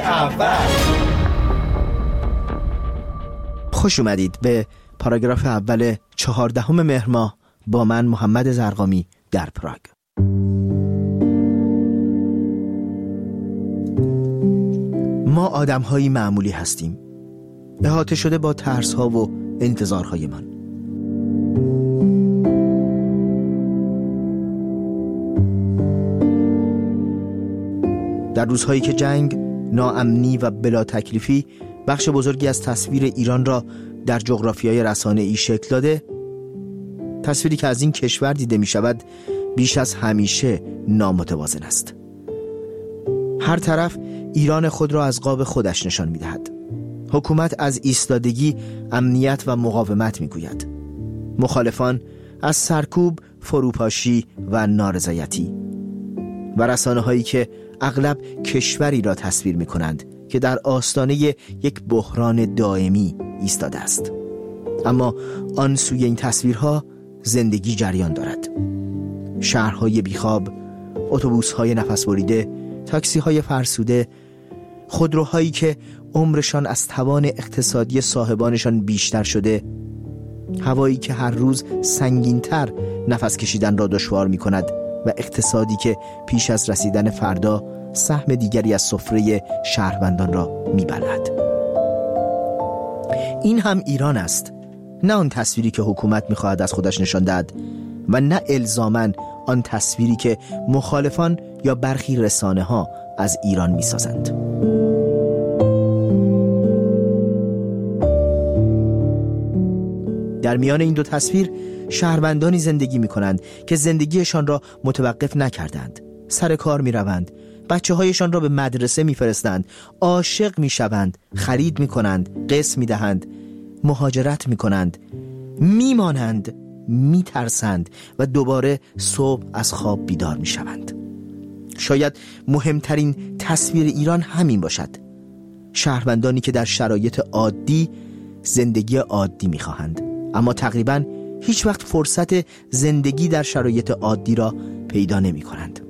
اول. خوش اومدید به پاراگراف اول 14 مهر ماه با من محمد زرقامی در پراگ. ما آدم‌هایی معمولی هستیم، احاطه شده با ترس‌ها و انتظارهایمان. در روزهایی که جنگ، ناامنی و بلا تکلیفی بخش بزرگی از تصویر ایران را در جغرافیای رسانه‌ای شکل داده، تصویری که از این کشور دیده می شود بیش از همیشه نامتوازن است. هر طرف ایران خود را از قاب خودش نشان می دهد. حکومت از ایستادگی، امنیت و مقاومت می گوید. مخالفان از سرکوب، فروپاشی و نارضایتی. و رسانه هایی که اغلب کشوری را تصویر می کنند که در آستانه یک بحران دائمی ایستاده است. اما آن سوی این تصویرها زندگی جریان دارد. شهرهای بیخواب، اتوبوس‌های نفس بریده، تاکسی‌های فرسوده، خودروهایی که عمرشان از توان اقتصادی صاحبانشان بیشتر شده، هوایی که هر روز سنگین‌تر نفس کشیدن را دشوار می‌کند و اقتصادی که پیش از رسیدن فردا سهم دیگری از سفره شهروندان را می‌بلعد. این هم ایران است، نه آن تصویری که حکومت می‌خواهد از خودش نشان دهد و نه الزاماً آن تصویری که مخالفان یا برخی رسانه‌ها از ایران می‌سازند. در میان این دو تصویر شهروندانی زندگی می‌کنند که زندگیشان را متوقف نکردند. سر کار می‌روند، بچه‌هایشان را به مدرسه می‌فرستند، عاشق می‌شوند، خرید می‌کنند، قسط می‌دهند، مهاجرت می‌کنند، میمانند، میترسند و دوباره صبح از خواب بیدار میشوند. شاید مهمترین تصویر ایران همین باشد. شهروندانی که در شرایط عادی زندگی عادی میخواهند، اما تقریباً هیچ وقت فرصت زندگی در شرایط عادی را پیدا نمی کنند.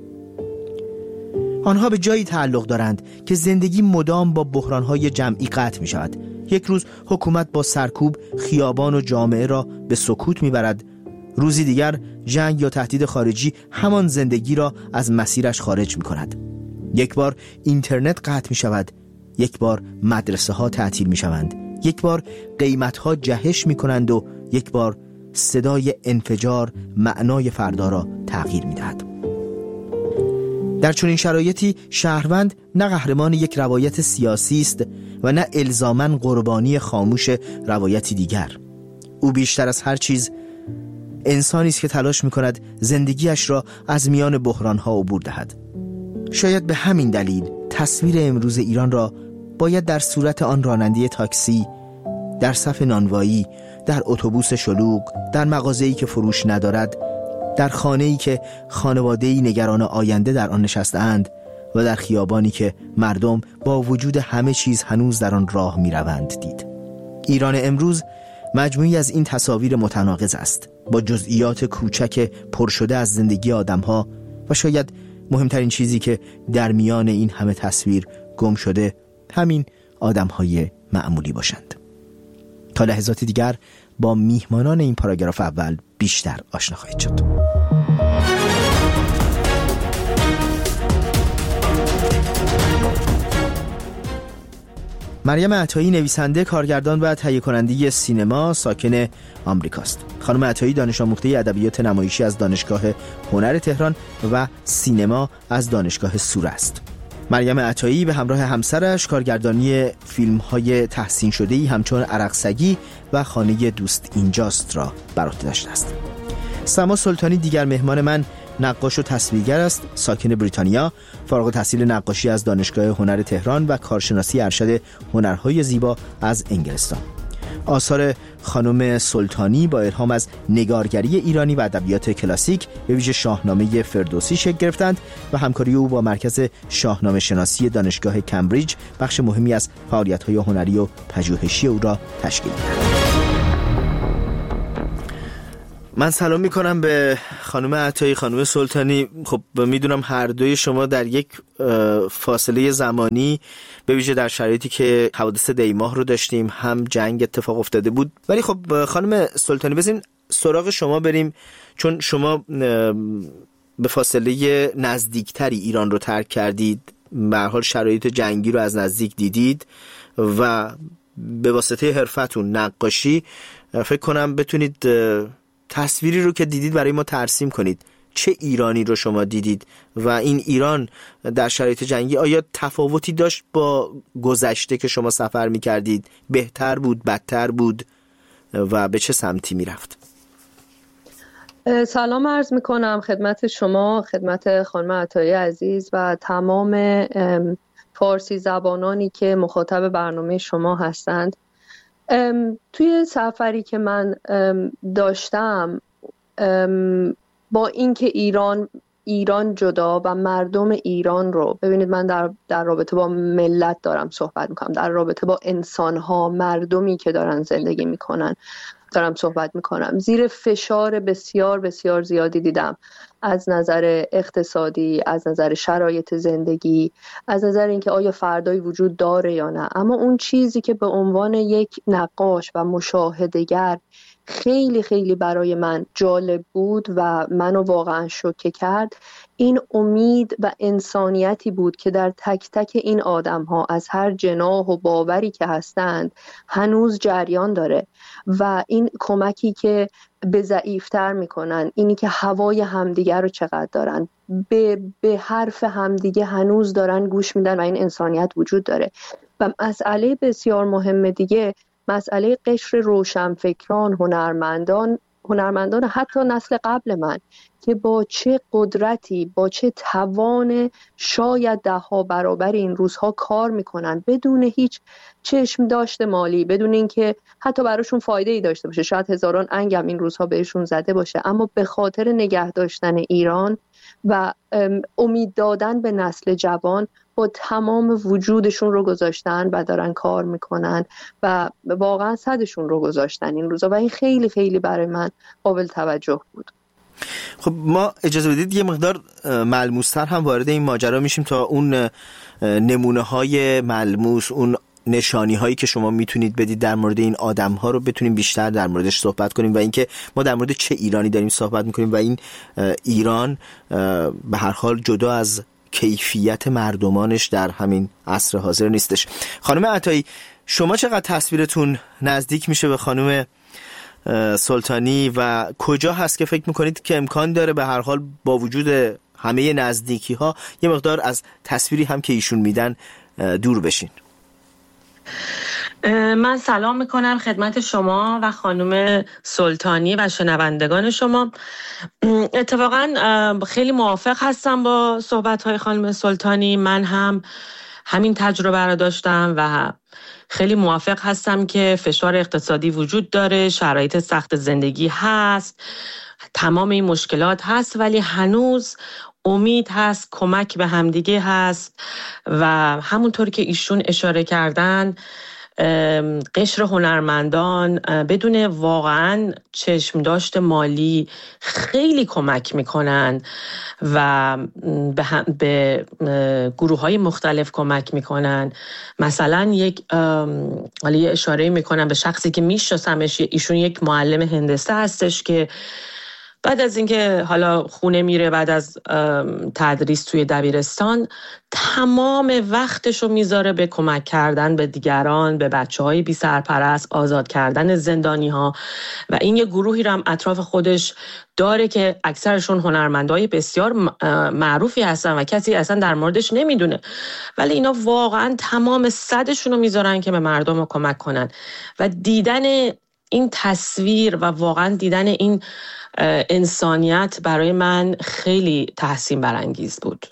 آنها به جایی تعلق دارند که زندگی مدام با بحرانهای جمعی قطع می شود. یک روز حکومت با سرکوب خیابان و جامعه را به سکوت میبرد، روزی دیگر جنگ یا تهدید خارجی همان زندگی را از مسیرش خارج می کند. یک بار اینترنت قطع می شود، یک بار مدرسه ها تعطیل می شوند، یک بار قیمت ها جهش می کنند و یک بار صدای انفجار معنای فردا را تغییر می دهد. در چنین شرایطی شهروند نه قهرمان یک روایت سیاسی است و نه الزاماً قربانی خاموش روایتی دیگر. او بیشتر از هر چیز انسانی است که تلاش می‌کند زندگیش را از میان بحران‌ها عبور دهد. شاید به همین دلیل تصویر امروز ایران را باید در صورت آن راننده تاکسی، در صف نانوایی، در اتوبوس شلوغ، در مغازه‌ای که فروش ندارد، در خانه‌ای که خانواده‌ای نگران آینده در آن نشسته‌اند و در خیابانی که مردم با وجود همه چیز هنوز در آن راه می‌روند دید. ایران امروز مجموعی از این تصاویر متناقض است، با جزئیات کوچک پر شده از زندگی آدم‌ها و شاید مهمترین چیزی که در میان این همه تصویر گم شده همین آدم‌های معمولی باشند. تا لحظاتی دیگر با میهمانان این پاراگراف اول بیشتر آشنا خواهید شد. مریم عطایی نویسنده، کارگردان و تهیه کننده سینما، ساکن آمریکاست. خانم عطایی دانش آموخته ادبیات نمایشی از دانشگاه هنر تهران و سینما از دانشگاه سور است. مریم عطایی به همراه همسرش کارگردانی فیلم‌های تحسین شده‌ای همچون عرقسگی و خانه دوست اینجاست را بر عهده داشته است. سما سلطانی دیگر مهمان من نقاش و تصویرگر است، ساکن بریتانیا، فارغ التحصیل نقاشی از دانشگاه هنر تهران و کارشناسی ارشد هنرهای زیبا از انگلستان. آثار خانم سلطانی با الهام از نگارگری ایرانی و ادبیات کلاسیک به ویژه شاهنامه فردوسی شکل گرفتند و همکاری او با مرکز شاهنامه شناسی دانشگاه کمبریج بخش مهمی از فعالیت‌های هنری و پژوهشی او را تشکیل داد. من سلام میکنم به خانم عطایی، خانم سلطانی. خب میدونم هر دوی شما در یک فاصله زمانی، به ویژه در شرایطی که حوادث دی ماه رو داشتیم، هم جنگ اتفاق افتاده بود. ولی خب خانم سلطانی بزنین سراغ شما بریم، چون شما به فاصله نزدیکتری ایران رو ترک کردید، به هر حال شرایط جنگی رو از نزدیک دیدید و به واسطه حرفتون نقاشی فکر کنم بتونید تصویری رو که دیدید برای ما ترسیم کنید. چه ایرانی رو شما دیدید و این ایران در شرایط جنگی آیا تفاوتی داشت با گذشته که شما سفر می‌کردید؟ بهتر بود، بدتر بود و به چه سمتی می‌رفت؟ سلام عرض میکنم خدمت شما، خدمت خانم عطایی عزیز و تمام فارسی زبانانی که مخاطب برنامه شما هستند. توی سفری که من داشتم، با اینکه ایران جدا و مردم ایران رو ببینید، من در رابطه با ملت دارم صحبت میکنم، در رابطه با انسان‌ها، مردمی که دارن زندگی میکنن دارم صحبت میکنم. زیر فشار بسیار بسیار زیادی دیدم، از نظر اقتصادی، از نظر شرایط زندگی، از نظر اینکه آیا فردایی وجود داره یا نه. اما اون چیزی که به عنوان یک نقاش و مشاهده‌گر خیلی خیلی برای من جالب بود و منو واقعا شوکه کرد، این امید و انسانیتی بود که در تک تک این آدم‌ها از هر جناح و باوری که هستند هنوز جریان داره و این کمکی که به ضعیفتر میکنن، اینی که هوای همدیگر رو چقدر دارن، به حرف همدیگه هنوز دارن گوش میدن و این انسانیت وجود داره. و مسئله بسیار مهم دیگه، مسئله قشر روشنفکران، هنرمندان حتی نسل قبل من که با چه قدرتی، با چه توان شاید 10 برابر این روزها کار میکنن بدون هیچ چشم داشته مالی، بدون اینکه حتی براشون فایده ای داشته باشه. شاید هزاران انگم این روزها بهشون زده باشه، اما به خاطر نگه داشتن ایران و امید دادن به نسل جوان با تمام وجودشون رو گذاشتن و دارن کار میکنن و واقعا صدشون رو گذاشتن این روزا و این خیلی خیلی برای من قابل توجه بود. خب ما اجازه بدید یه مقدار ملموس‌تر هم وارد این ماجرا میشیم تا اون نمونه های ملموس، اون نشانی هایی که شما میتونید بدید در مورد این آدم ها رو بتونیم بیشتر در موردش صحبت کنیم و اینکه ما در مورد چه ایرانی داریم صحبت میکنیم و این ایران به هر حال جدا از کیفیت مردمانش در همین عصر حاضر نیستش. خانم عطایی، شما چقدر تصویرتون نزدیک میشه به خانم سلطانی و کجا هست که فکر میکنید که امکان داره به هر حال با وجود همه نزدیکی ها یه مقدار از تصویری هم که ایشون میدن دور بشین؟ من سلام میکنم خدمت شما و خانم سلطانی و شنوندگان شما. اتفاقا خیلی موافق هستم با صحبت‌های خانم سلطانی. من هم همین تجربه رو داشتم و خیلی موافق هستم که فشار اقتصادی وجود داره، شرایط سخت زندگی هست، تمام این مشکلات هست، ولی هنوز امید هست، کمک به همدیگه هست و همونطور که ایشون اشاره کردن قشر هنرمندان بدون واقعا چشم داشت مالی خیلی کمک میکنن و به گروه های مختلف کمک میکنن. مثلا یه اشاره میکنم به شخصی که میشناسمش، ایشون یک معلم هندسه هستش که بعد از اینکه حالا خونه میره، بعد از تدریس توی دبیرستان، تمام وقتشو میذاره به کمک کردن به دیگران، به بچه‌های بی سرپرست، آزاد کردن زندانی‌ها و این یه گروهی رو هم اطراف خودش داره که اکثرشون هنرمندای بسیار معروفی هستن و کسی اصلا در موردش نمیدونه، ولی اینا واقعا تمام صدشون رو میذارن که به مردم رو کمک کنن و دیدن این تصویر و واقعا دیدن این انسانیت برای من خیلی تحسین برانگیز بود.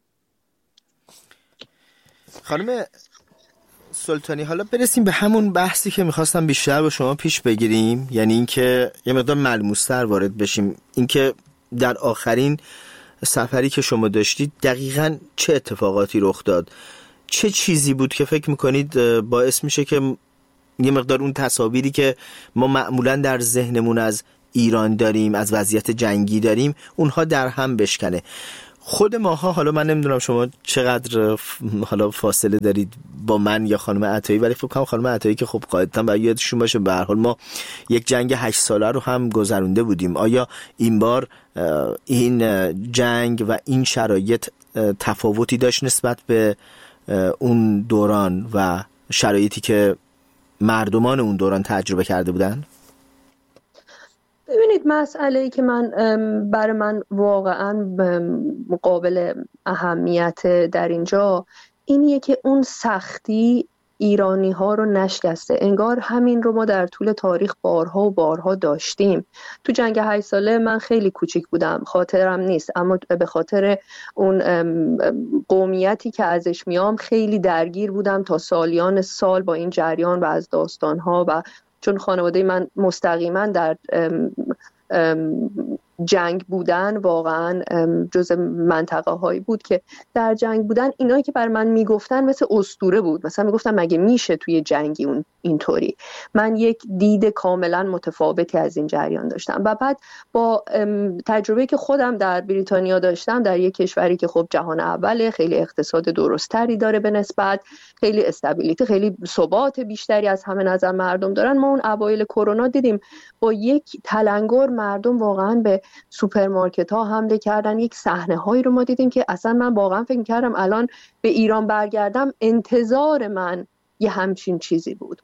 خانم سلطانی، حالا برسیم به همون بحثی که میخواستم بیشتر با شما پیش بگیریم، یعنی اینکه یه مقدار ملموس‌تر وارد بشیم، اینکه در آخرین سفری که شما داشتید دقیقاً چه اتفاقاتی رخ داد، چه چیزی بود که فکر میکنید باعث میشه که یه مقدار اون تصاویری که ما معمولاً در ذهنمون از ایران داریم، از وضعیت جنگی داریم، اونها در هم بشکنه. خود ماها، حالا من نمیدونم شما چقدر حالا فاصله دارید با من یا خانم عطایی، ولی فکر کنم خانم عطایی که خب قاعدتاً باید یادشون باشه به هر حال ما یک جنگ 8 ساله رو هم گذرونده بودیم. آیا این بار این جنگ و این شرایط تفاوتی داشت نسبت به اون دوران و شرایطی که مردمان اون دوران تجربه کرده بودن؟ ببینید، مسئله‌ای که برای من واقعا قابل اهمیت در اینجا اینیه که اون سختی ایرانی ها رو نشکسته. انگار همین رو ما در طول تاریخ بارها و بارها داشتیم. تو جنگ 8 ساله من خیلی کوچیک بودم، خاطرم نیست، اما به خاطر اون قومیتی که ازش میام خیلی درگیر بودم تا سالیان سال با این جریان و از داستانها، و چون خانواده من مستقیما در جنگ بودن، واقعا جز منطقه هایی بود که در جنگ بودن، اینایی که بر من میگفتن مثل اسطوره بود. مثلا میگفتن مگه میشه توی جنگی اون اینطوری. من یک دید کاملا متفاوتی از این جریان داشتم و بعد با تجربه که خودم در بریتانیا داشتم، در یک کشوری که خب جهان اوله، خیلی اقتصاد درستری داره به نسبت، خیلی استابیلیتی، خیلی ثبات بیشتری از همه نظر مردم دارن. ما اون اوایل کرونا دیدیم با یک تلنگر مردم واقعا به سوپرمارکت ها حمله کردن. یک صحنه هایی رو ما دیدیم که اصلا من واقعا فکر کردم الان به ایران برگردم انتظار من یه همچین چیزی بود.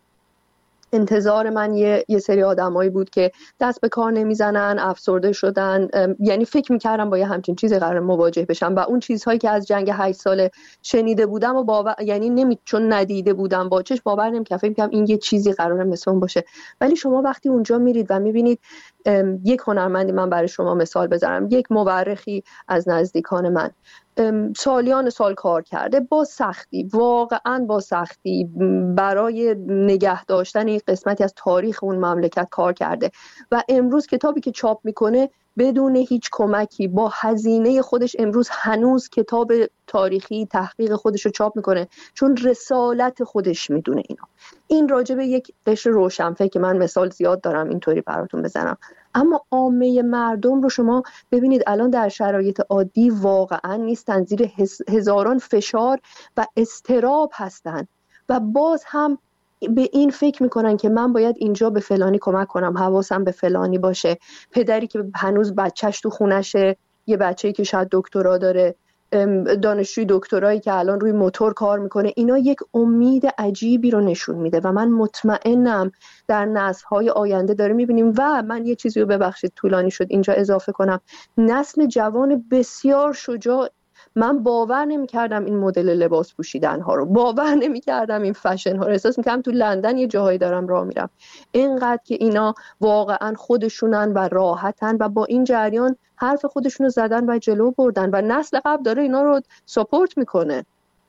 انتظار من یه سری آدمایی بود که دست به کار نمیزنن، افسرده شدن. یعنی فکر میکردم با یه همچین چیزی قرار مواجه بشم و اون چیزهایی که از جنگ 8 ساله شنیده بودم و یعنی چون ندیده بودم با چشم باور نمیکردم. فکر میکردم این یه چیزی قراره مثل اون باشه. ولی شما وقتی اونجا میرید و میبینید، یک هنرمندی، من برای شما مثال بزنم، یک مورخی از نزدیکان من سالیان سال کار کرده با سختی، واقعا با سختی برای نگه داشتن این قسمتی از تاریخ اون مملکت کار کرده و امروز کتابی که چاپ میکنه بدون هیچ کمکی با هزینه خودش امروز هنوز کتاب تاریخی تحقیق خودش رو چاپ میکنه، چون رسالت خودش میدونه این راجع به یک قشر روشنفکر که من مثال زیاد دارم اینطوری براتون بزنم. اما عامه مردم رو شما ببینید الان در شرایط عادی واقعا نیستن، زیر هزاران فشار و اضطراب هستن و باز هم به این فکر میکنن که من باید اینجا به فلانی کمک کنم، حواسم به فلانی باشه. پدری که هنوز بچهش تو خونشه، یه بچه‌ای که شاید دکترا داره، دانشجوی دکترایی که الان روی موتور کار میکنه، اینا یک امید عجیبی رو نشون میده و من مطمئنم در نسل‌های آینده داره میبینیم. و من یه چیزی رو ببخشید طولانی شد اینجا اضافه کنم، نسل جوان بسیار شجاع. من باور نمی‌کردم این مدل لباس پوشیدن ها رو، باور نمی‌کردم این فشن ها رو. احساس می‌کردم تو لندن یه جاهایی دارم راه میرم، اینقدر که اینا واقعا خودشونن و راحتن و با این جریان حرف خودشونو زدن و جلو بردن و نسل قبل داره اینا رو ساپورت میکنه.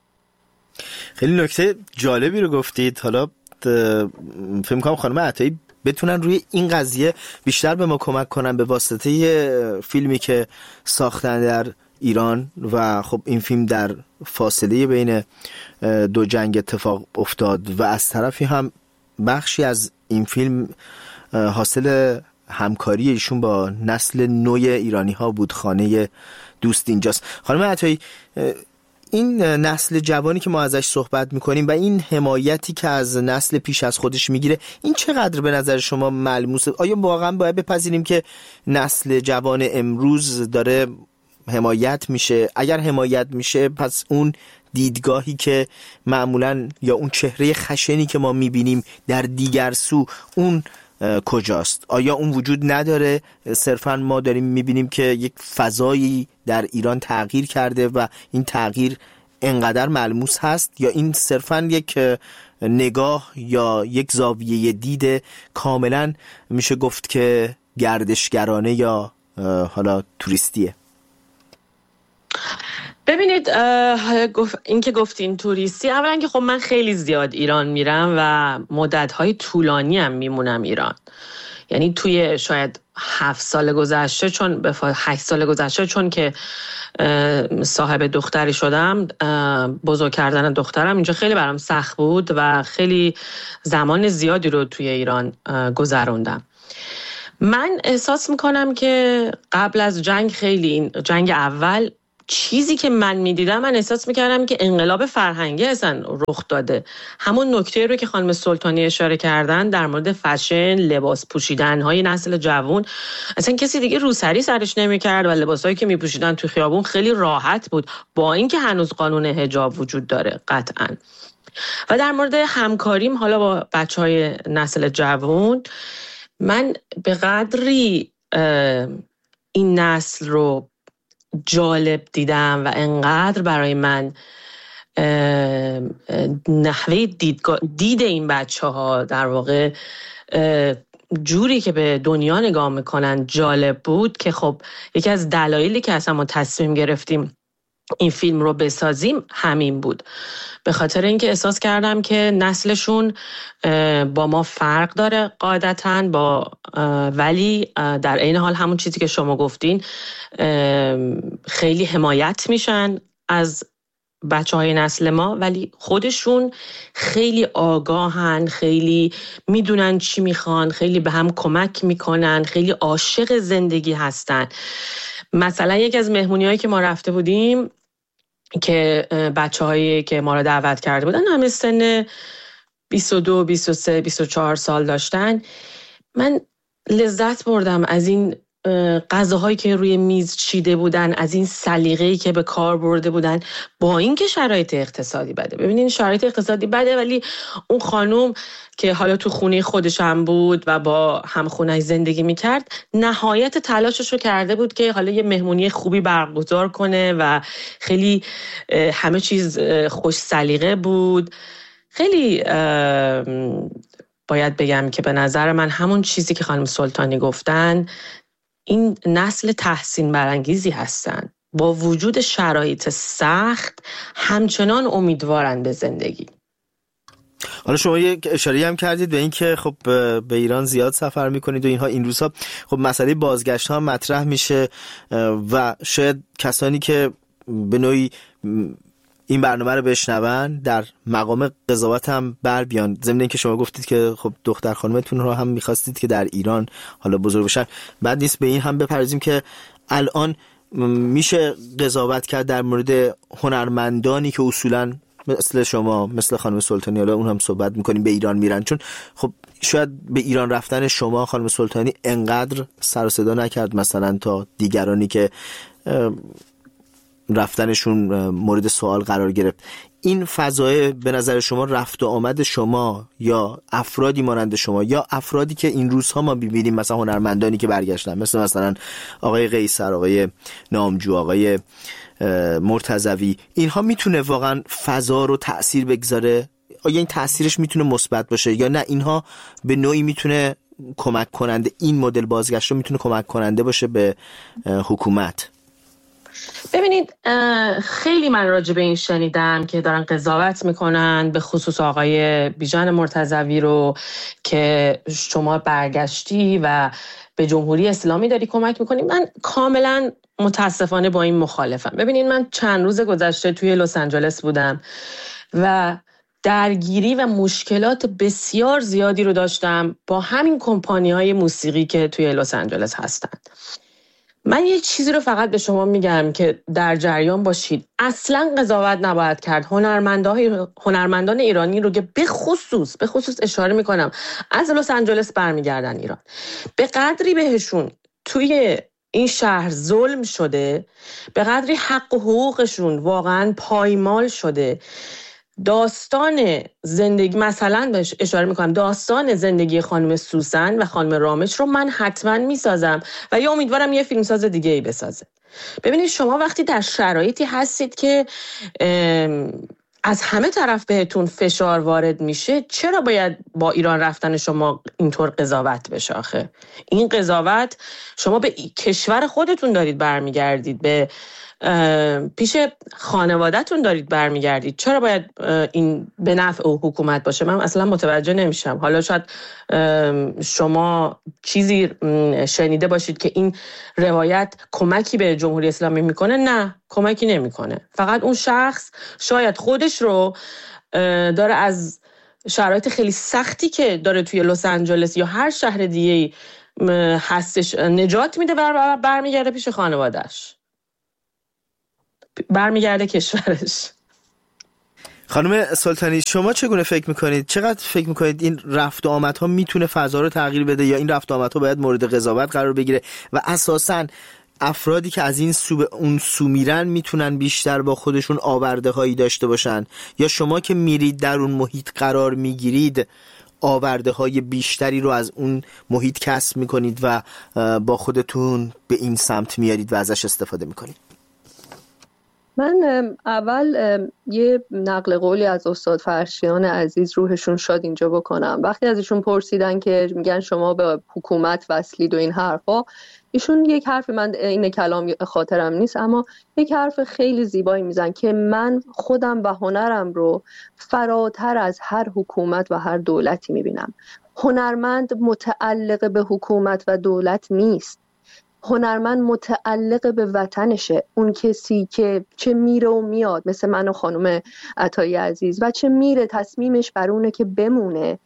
خیلی نکته جالبی رو گفتید. حالا فکر می‌کنم خانم عطایی بتونن روی این قضیه بیشتر به ما کمک کنن به واسطه فیلمی که ساختن در ایران و خب این فیلم در فاصله بین دو جنگ اتفاق افتاد و از طرفی هم بخشی از این فیلم حاصل همکاری ایشون با نسل نو ایرانی ها بود. خانه دوست اینجاست. خانم عطایی، این نسل جوانی که ما ازش صحبت میکنیم و این حمایتی که از نسل پیش از خودش میگیره، این چقدر به نظر شما ملموسه؟ آیا واقعا باید بپذیریم که نسل جوان امروز داره حمایت میشه؟ اگر حمایت میشه پس اون دیدگاهی که معمولاً یا اون چهره خشنی که ما میبینیم در دیگر سو، اون کجاست؟ آیا اون وجود نداره؟ صرفاً ما داریم میبینیم که یک فضایی در ایران تغییر کرده و این تغییر انقدر ملموس هست، یا این صرفاً یک نگاه یا یک زاویه دید کاملاً میشه گفت که گردشگرانه یا حالا توریستیه؟ ببینید، این که گفتین توریستی، اولا که خب من خیلی زیاد ایران میرم و مدت‌های طولانی هم میمونم ایران. یعنی توی شاید 7 سال گذشته، 8 سال گذشته، چون که صاحب دختری شدم، بزرگ کردن دخترم اینجا خیلی برام سخت بود و خیلی زمان زیادی رو توی ایران گذروندم. من احساس میکنم که قبل از جنگ، خیلی این جنگ اول، چیزی که من میدیدم، من احساس میکردم که انقلاب فرهنگی اصلا رخ داده. همون نکته رو که خانم سلطانی اشاره کردن در مورد فشن، لباس پوشیدن های نسل جوان، اصلا کسی دیگه روسری سرش نمیکرد و لباسایی که میپوشیدن تو خیابون خیلی راحت بود، با اینکه هنوز قانون حجاب وجود داره قطعاً. و در مورد همکاریم حالا با بچهای نسل جوان، من به قدری این نسل رو جالب دیدم و انقدر برای من نحوه دید این بچه ها در واقع جوری که به دنیا نگاه میکنن جالب بود که خب یکی از دلایلی که اصلا ما تصمیم گرفتیم این فیلم رو بسازیم همین بود، به خاطر اینکه احساس کردم که نسلشون با ما فرق داره قاعدتاً، ولی در عین حال همون چیزی که شما گفتین، خیلی حمایت میشن از بچه‌های نسل ما، ولی خودشون خیلی آگاهن، خیلی میدونن چی میخوان، خیلی به هم کمک میکنن، خیلی عاشق زندگی هستن. مثلا یکی از مهمونی‌هایی که ما رفته بودیم که بچه‌هایی که ما رو دعوت کرده بودن همه سن 22 23 24 سال داشتن، من لذت بردم از این غذاهایی که روی میز چیده بودن، از این سلیقه‌ای که به کار برده بودن، با اینکه شرایط اقتصادی بده. ببینین شرایط اقتصادی بده، ولی اون خانوم که حالا تو خونه خودش هم بود و با همخونه‌اش زندگی میکرد، نهایت تلاشش رو کرده بود که حالا یه مهمونی خوبی برگزار کنه و خیلی همه چیز خوش سلیقه بود. خیلی باید بگم که به نظر من همون چیزی که خانم سلطانی گفتن، این نسل تحسین برانگیزی هستن، با وجود شرایط سخت همچنان امیدوارن به زندگی. حالا شما یک اشاره هم کردید به این که خب به ایران زیاد سفر میکنید و اینها، این روزها خب مسئله بازگشت ها مطرح میشه و شاید کسانی که به نوعی این برنامه رو بشنون در مقام قضاوت هم بر بیان، ضمن اینکه شما گفتید که خب دختر خانمتون رو هم میخواستید که در ایران حالا بزرگ بشن. بعد نیست به این هم بپردازیم که الان میشه قضاوت کرد در مورد هنرمندانی که اصولاً مثل شما، مثل خانم سلطانی، حالا اون هم صحبت میکنیم، به ایران میرن، چون خب شاید به ایران رفتن شما خانم سلطانی انقدر سر و صدا نکرد مثلا تا دیگرانی که رفتنشون مورد سوال قرار گرفت. این فضای به نظر شما رفت و آمد شما یا افرادی مانند شما یا افرادی که این روزها ما ببینیم مثلا هنرمندانی که برگشتن مثلا آقای قیصر، آقای نامجو، آقای مرتضوی، اینها میتونه واقعا فضا رو تأثیر بگذاره؟ آیا این تأثیرش میتونه مثبت باشه یا نه اینها به نوعی میتونه کمک کننده، این مدل بازگشت رو میتونه کمک کننده باشه به حکومت؟ ببینید خیلی من راجع به این شنیدم که دارن قضاوت میکنن، به خصوص آقای بیژن مرتضوی رو که شما برگشتی و به جمهوری اسلامی داری کمک میکنی. من کاملا متاسفانه با این مخالفم. ببینید من چند روز گذشته توی لس آنجلس بودم و درگیری و مشکلات بسیار زیادی رو داشتم با همین کمپانی‌های موسیقی که توی لس آنجلس هستند. من یه چیزی رو فقط به شما میگم که در جریان باشید، اصلا قضاوت نباید کرد هنرمندان ایرانی رو که به خصوص اشاره میکنم از لس آنجلس برمیگردن ایران، به قدری بهشون توی این شهر ظلم شده، به قدری حق و حقوقشون واقعا پایمال شده. داستان زندگی، مثلا بهش اشاره میکنم، داستان زندگی خانم سوسن و خانم رامش رو من حتما میسازم و یا امیدوارم یه فیلمساز دیگه ای بسازه. ببینید شما وقتی در شرایطی هستید که از همه طرف بهتون فشار وارد میشه، چرا باید با ایران رفتن شما اینطور قضاوت بشه؟ آخه این قضاوت، شما به کشور خودتون دارید برمیگردید، به پیش خانواده‌تون دارید برمیگردید، چرا باید این به نفع حکومت باشه؟ من اصلا متوجه نمیشم. حالا شاید شما چیزی شنیده باشید که این روایت کمکی به جمهوری اسلامی میکنه. نه، کمکی نمیکنه. فقط اون شخص شاید خودش رو داره از شرایط خیلی سختی که داره توی لس آنجلس یا هر شهر دیگه‌ای هستش نجات میده و برمیگرده پیش خانوادهش، برمیگرده کشورش. خانم سلطانی شما چگونه فکر میکنید؟ چقدر فکر میکنید این رفت و آمدها میتونه فضا رو تغییر بده یا این رفت و آمدها باید مورد قضاوت قرار بگیره و اساساً افرادی که از این سو به اون سو میرن میتونن بیشتر با خودشون آورده هایی داشته باشن یا شما که میرید در اون محیط قرار میگیرید آورده های بیشتری رو از اون محیط کسب میکنید و با خودتون به این سمت میارید و ازش استفاده میکنید؟ من اول یه نقل قولی از استاد فرشیان عزیز روحشون شاد اینجا بکنم. وقتی ازشون پرسیدن که میگن شما به حکومت وصلید و این حرفا، ایشون یک حرف، من این کلام خاطرم نیست، اما یک حرف خیلی زیبایی میزن که من خودم و هنرم رو فراتر از هر حکومت و هر دولتی میبینم. هنرمند متعلق به حکومت و دولت نیست، هنرمند متعلق به وطنشه. اون کسی که چه میره و میاد مثل من و خانم عطایی عزیز و چه میره تصمیمش بر اونه که بمونه،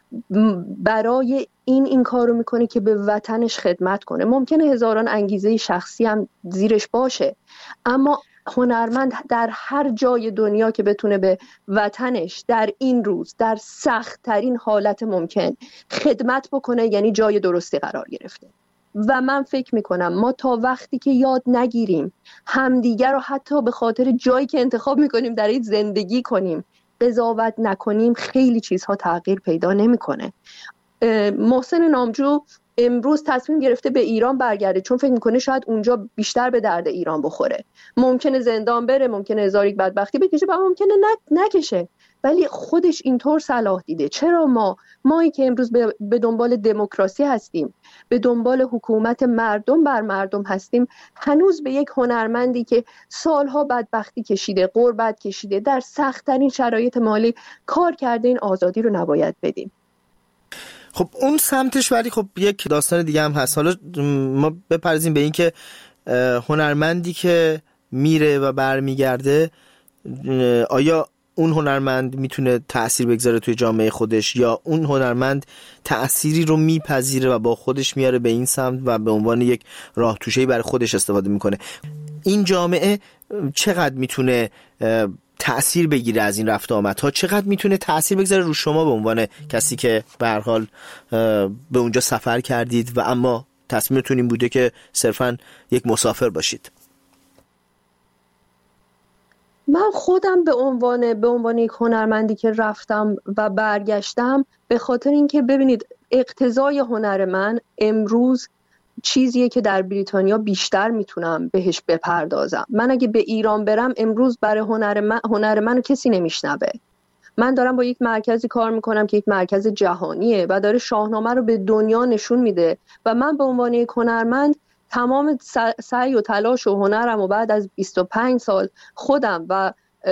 برای این کارو میکنه که به وطنش خدمت کنه. ممکنه هزاران انگیزه شخصی هم زیرش باشه، اما هنرمند در هر جای دنیا که بتونه به وطنش در این روز در سخت ترین حالت ممکن خدمت بکنه، یعنی جای درستی قرار گرفته. و من فکر میکنم ما تا وقتی که یاد نگیریم همدیگر رو حتی به خاطر جایی که انتخاب میکنیم در این زندگی کنیم قضاوت نکنیم، خیلی چیزها تغییر پیدا نمیکنه. محسن نامجو امروز تصمیم گرفته به ایران برگرده چون فکر میکنه شاید اونجا بیشتر به درد ایران بخوره. ممکنه زندان بره، ممکنه هزار یک بدبختی بکشه و ممکنه نکشه، ولی خودش اینطور صلاح دیده. چرا مایی که امروز به دنبال دموکراسی هستیم، به دنبال حکومت مردم بر مردم هستیم، هنوز به یک هنرمندی که سالها بدبختی کشیده، غربت کشیده، در سخت‌ترین شرایط مالی کار کرده، این آزادی رو نباید بدیم؟ خب اون سمتش ولی خب یک داستان دیگه هم هست. حالا ما بپرزیم به این که هنرمندی که میره و برمیگرده، آیا اون هنرمند میتونه تأثیر بگذاره توی جامعه خودش یا اون هنرمند تأثیری رو میپذیره و با خودش میاره به این سمت و به عنوان یک راه توشه‌ای برای خودش استفاده میکنه؟ این جامعه چقدر میتونه تأثیر بگیره از این رفت آمدها؟ چقدر میتونه تأثیر بگذاره رو شما به عنوان کسی که به هر حال به اونجا سفر کردید و اما تصمیمتون این بوده که صرفاً یک مسافر باشید؟ من خودم به عنوان یک هنرمندی که رفتم و برگشتم، به خاطر اینکه ببینید اقتضای هنر من امروز چیزیه که در بریتانیا بیشتر میتونم بهش بپردازم. من اگه به ایران برم امروز برای هنر منو کسی نمیشنوه. من دارم با یک مرکزی کار میکنم که یک مرکز جهانیه و داره شاهنامه رو به دنیا نشون میده و من به عنوان یک هنرمند تمام سعی و تلاش و هنرم و بعد از 25 سال خودم و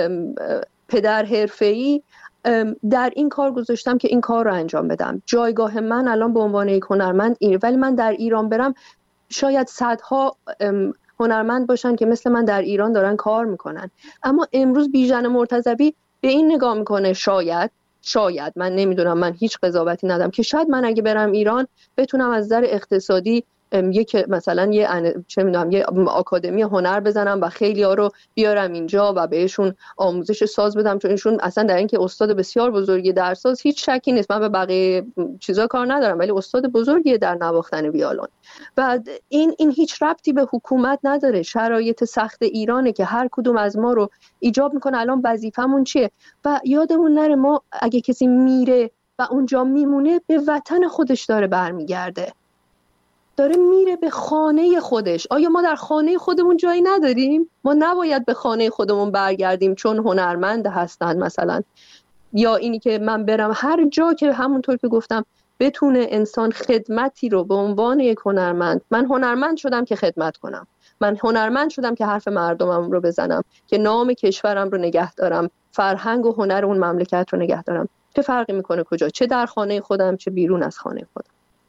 پدر حرفه‌ای در این کار گذاشتم که این کار رو انجام بدم. جایگاه من الان به عنوان یک هنرمند اینه، ولی من در ایران برم شاید صدها هنرمند باشن که مثل من در ایران دارن کار میکنن. اما امروز بیژن مرتضوی به این نگاه میکنه، شاید من نمیدونم، من هیچ قضاوتی ندارم، که شاید من اگه برم ایران بتونم از نظر اقتصادی مثلا یه آکادمی هنر بزنم و خیلی ها رو بیارم اینجا و بهشون آموزش ساز بدم، چون ایشون اصلا در اینکه استاد بسیار بزرگی در ساز هیچ شکی نیست. من به بقیه چیزا کار ندارم، ولی استاد بزرگی در نواختن ویولن. و این هیچ ربطی به حکومت نداره. شرایط سخت ایرانه که هر کدوم از ما رو ایجاب میکنه الان وظیفمون چیه. و یادمون نره ما اگه کسی میره و اونجا میمونه به وطن خودش داره برمیگرده، داره میره به خانه خودش. آیا ما در خانه خودمون جایی نداریم؟ ما نباید به خانه خودمون برگردیم چون هنرمند هستن مثلا، یا اینی که من برم هر جا که همونطور که گفتم بتونه انسان خدمتی رو به عنوان یک هنرمند، من هنرمند شدم که خدمت کنم، من هنرمند شدم که حرف مردمم رو بزنم، که نام کشورم رو نگه دارم، فرهنگ و هنر اون مملکت رو نگه دارم. چه فرقی میکنه کجا، چه در خانه خودم چه بیرون از خانه خودم.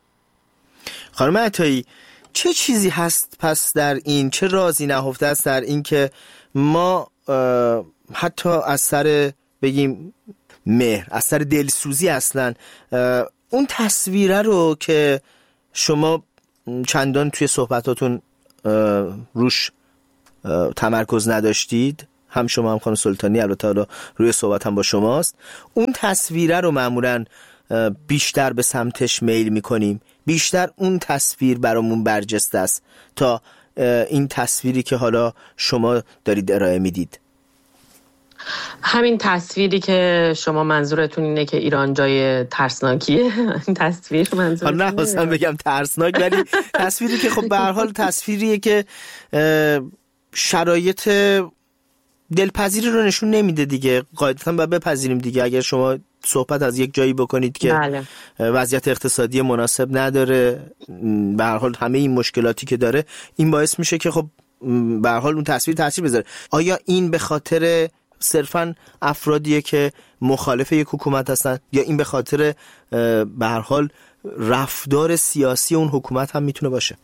خانم عطایی، چه چیزی هست پس در این، چه رازی نهفته است در این که ما حتی از سر بگیم مهر، از سر دلسوزی اصلا اون تصویره رو که شما چندان توی صحبتاتون روش تمرکز نداشتید، هم شما هم خانم سلطانی، البته حالا روی صحبت هم با شماست. اون تصویره رو معمولاً بیشتر به سمتش میل میکنیم، بیشتر اون تصویر برامون برجسته است تا این تصویری که حالا شما دارید ارائه میدید. همین تصویری که شما منظورتون اینه که ایران جای ترسناکیه؟ این تصویر منظورتون؟ نه حسن بگم ترسناک، ولی تصویری که خب به هر حال تصویریه که شرایط دلپذیری رو نشون نمیده دیگه. قاعدتاً باید بپذیریم دیگه. اگر شما صحبت از یک جایی بکنید که بله. وضعیت اقتصادی مناسب نداره، به هر حال همه این مشکلاتی که داره، این باعث میشه که خب به هر حال اون تصویر تاثیر بذاره. آیا این به خاطر صرفاً افرادیه که مخالف یک حکومت هستن، یا این به خاطر به هر حال رفتار سیاسی اون حکومت هم میتونه باشه؟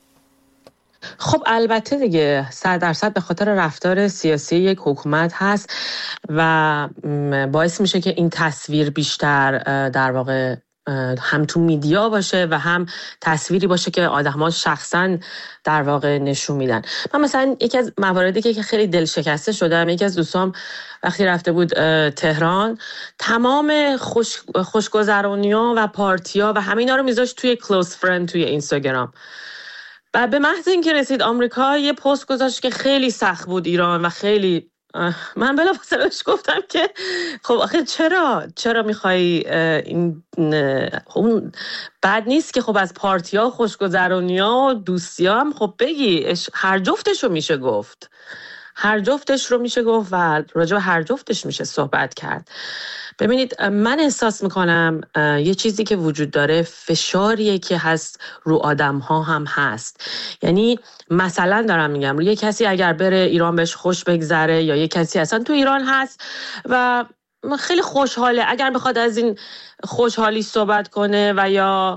خب البته دیگه 100% به خاطر رفتار سیاسی یک حکومت هست و باعث میشه که این تصویر بیشتر در واقع هم تو میدیا باشه و هم تصویری باشه که آدم‌ها شخصاً در واقع نشون میدن. من مثلا یکی از مواردی که خیلی دل شکسته شدم، یکی از دوستام وقتی رفته بود تهران، تمام خوشگذرونی‌ها و پارتی‌ها و همینا رو میذاشت توی کلوز فرند توی اینستاگرام. و به محض اینکه رسید آمریکا یه پست گذاشت که خیلی سخت بود ایران و خیلی، من بلافاصله بهش گفتم که خب آخه چرا میخوای این اون بد نیست که خب از پارتی‌ها، خوشگذرونی‌ها و دوستی‌ها هم خب بگی، هر جفتش رو میشه گفت، هر جفتش رو میشه گفت و راجع به هر جفتش میشه صحبت کرد. ببینید من احساس میکنم یه چیزی که وجود داره فشاریه که هست رو آدم ها هم هست. یعنی مثلا دارم میگم یه کسی اگر بره ایران بهش خوش بگذره، یا یه کسی اصلا تو ایران هست و خیلی خوشحاله، اگر بخواد از این خوشحالی صحبت کنه و یا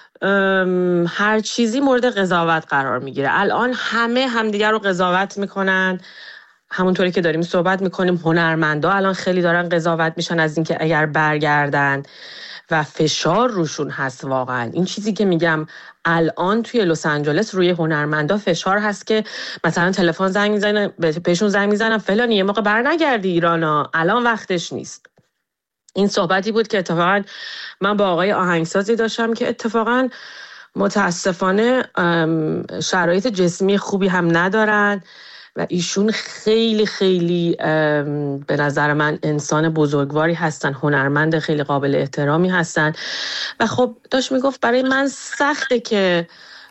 هر چیزی مورد قضاوت قرار میگیره. الان همه همدیگر رو قضاوت میکنن، همونطوری که داریم صحبت میکنیم هنرمندا الان خیلی دارن قضاوت میشن از اینکه اگر برگردن و فشار روشون هست. واقعا این چیزی که میگم الان توی لس آنجلس روی هنرمندا فشار هست که مثلا تلفن زنگ میزنن بهشون، زنگ میزنن فلانی یه موقع برنگردی ایرانا، الان وقتش نیست. این صحبتی بود که اتفاقا من با آقای آهنگسازی داشتم که اتفاقا متاسفانه شرایط جسمی خوبی هم ندارن و ایشون خیلی خیلی به نظر من انسان بزرگواری هستن، هنرمند خیلی قابل احترامی هستن و خب داشت میگفت برای من سخته که